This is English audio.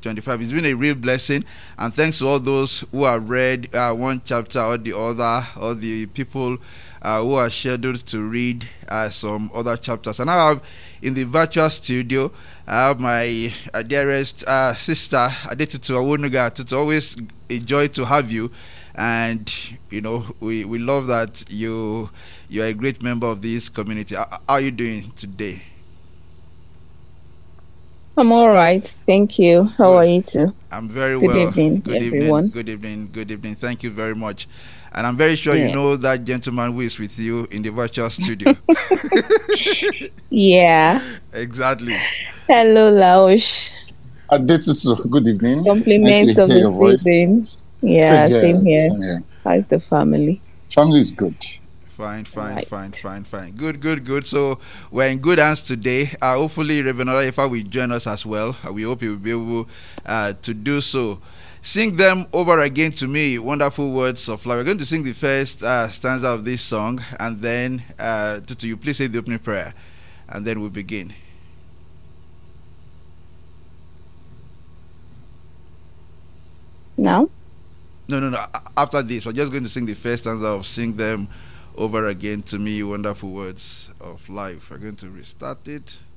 2025. It's been a real blessing, and thanks to all those who have read one chapter or the other, or the people who are scheduled to read some other chapters. And I have in the virtual studio, I have my dearest sister, Adetutu Awonuga. It's always a joy to have you. And we love that you're a great member of this community. How are you doing today? I'm all right, thank you. How are you too? I'm very Good well. evening, Good everyone. evening. Good evening. Thank you very much. And I'm very sure you know that gentleman who is with you in the virtual studio. Yeah. Exactly. Hello, Laosh. Adetutu, good evening. Compliments of the evening. Yeah, same here. How's the family? Family is good. Fine. Good. So we're in good hands today. Hopefully, Reverend Olaifa will join us as well. We hope he will be able to do so. Sing them over again to me, wonderful words of love. We're going to sing the first stanza of this song, and then Tutu, you please say the opening prayer, and then we'll begin. Now? No. After this, we're just going to sing the first stanza of Sing Them Over Again to Me, Wonderful Words of Life. We're going to restart it.